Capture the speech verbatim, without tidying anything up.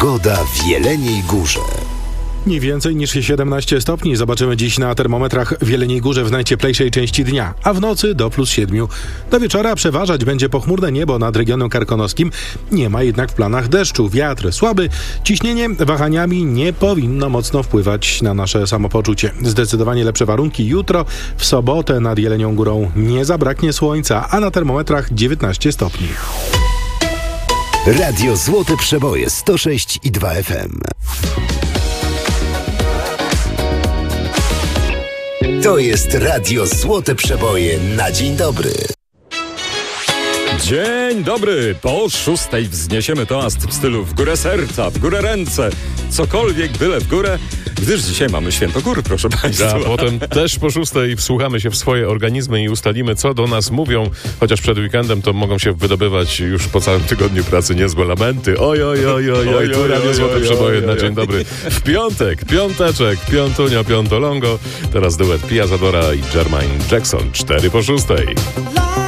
Pogoda w Jeleniej Górze. Nie więcej niż siedemnaście stopni zobaczymy dziś na termometrach w Jeleniej Górze w najcieplejszej części dnia, a w nocy do plus siedmiu. Do wieczora przeważać będzie pochmurne niebo nad regionem karkonoskim. Nie ma jednak w planach deszczu. Wiatr słaby, ciśnienie wahaniami nie powinno mocno wpływać na nasze samopoczucie. Zdecydowanie lepsze warunki jutro. W sobotę nad Jelenią Górą nie zabraknie słońca, a na termometrach dziewiętnaście stopni. Radio Złote Przeboje sto sześć i dwa F M. To jest Radio Złote Przeboje na dzień dobry. Dzień dobry! Po szóstej wzniesiemy toast w stylu w górę serca, w górę ręce, cokolwiek byle w górę, gdyż dzisiaj mamy święto gór, proszę państwa. A potem też po szóstej wsłuchamy się w swoje organizmy i ustalimy, co do nas mówią, chociaż przed weekendem to mogą się wydobywać już po całym tygodniu pracy niezłe lamenty. Oj, oj, oj, oj, oj, tu Radio Złote Przeboje na dzień dobry. W piątek, piąteczek, piątunia, piątolongo. Teraz duet Pia Zadora i Jermaine Jackson, cztery po szóstej.